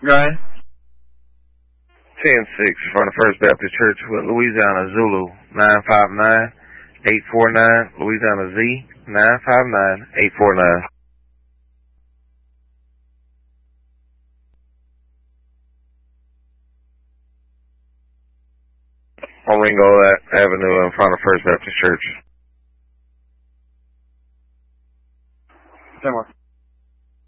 Go ahead. 10-6 from the First Baptist Church with Louisiana Zulu 959-849, Louisiana Z 959-849. On Ringo Avenue in front of First Baptist Church. 10 more.